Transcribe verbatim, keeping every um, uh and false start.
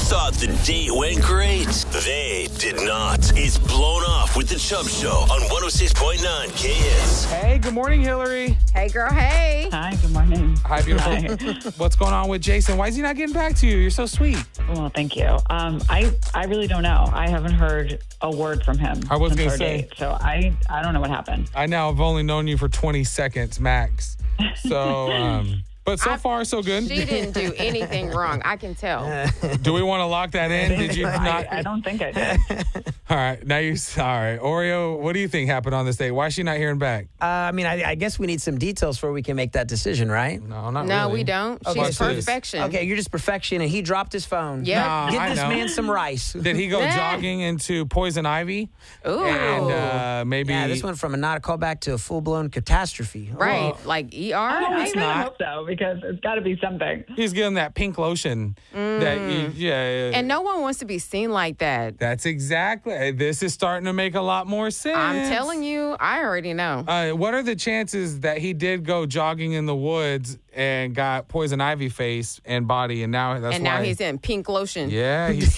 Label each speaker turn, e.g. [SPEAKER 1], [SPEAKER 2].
[SPEAKER 1] thought the date went great. They did not. It's Blown Off with the Chubb Show on one oh six point nine K S.
[SPEAKER 2] Hey, good morning, Hillary.
[SPEAKER 3] Hey, girl, hey.
[SPEAKER 4] Hi, good morning.
[SPEAKER 2] Hi, beautiful.
[SPEAKER 4] Hi.
[SPEAKER 2] What's going on with Jason? Why is he not getting back to you? You're so sweet.
[SPEAKER 4] Well, thank you. Um, I, I really don't know. I haven't heard a word from him.
[SPEAKER 2] I was
[SPEAKER 4] since
[SPEAKER 2] gonna
[SPEAKER 4] our
[SPEAKER 2] say.
[SPEAKER 4] date, so I, I don't know what happened.
[SPEAKER 2] I now have only known you for twenty seconds max. So, um, but so
[SPEAKER 3] I-
[SPEAKER 2] far, so good.
[SPEAKER 3] She didn't do anything wrong. I can tell.
[SPEAKER 2] Do we want to lock that in? Did you not?
[SPEAKER 4] I, I don't think I did.
[SPEAKER 2] All right. Now you, all right. Oreo, what do you think happened on this date? Why is she not hearing back?
[SPEAKER 5] Uh, I mean, I, I guess we need some details before we can make that decision, right?
[SPEAKER 2] No, not
[SPEAKER 3] No,
[SPEAKER 2] really.
[SPEAKER 3] we don't.
[SPEAKER 5] Okay,
[SPEAKER 3] She's
[SPEAKER 2] so this-
[SPEAKER 3] perfection.
[SPEAKER 5] Okay, you're just perfection, and he dropped his phone.
[SPEAKER 3] Yeah.
[SPEAKER 2] Nah,
[SPEAKER 5] Get
[SPEAKER 2] I
[SPEAKER 5] this
[SPEAKER 2] know.
[SPEAKER 5] man some rice.
[SPEAKER 2] Did he go
[SPEAKER 3] Yeah.
[SPEAKER 2] jogging into poison ivy?
[SPEAKER 3] Ooh.
[SPEAKER 2] And uh, maybe.
[SPEAKER 5] Yeah, this went from a not a callback to a full-blown catastrophe.
[SPEAKER 3] right. Like E R,
[SPEAKER 4] I
[SPEAKER 3] maybe?
[SPEAKER 4] really hope so, because it's got to be something.
[SPEAKER 2] He's getting that pink lotion. That you, yeah, yeah.
[SPEAKER 3] And no one wants to be seen like that.
[SPEAKER 2] That's exactly. This is starting to make a lot more sense.
[SPEAKER 3] I'm telling you, I already know.
[SPEAKER 2] Uh, what are the chances that he did go jogging in the woods and got poison ivy face and body, and now that's
[SPEAKER 3] And
[SPEAKER 2] why?
[SPEAKER 3] now he's in pink lotion.
[SPEAKER 2] Yeah, he's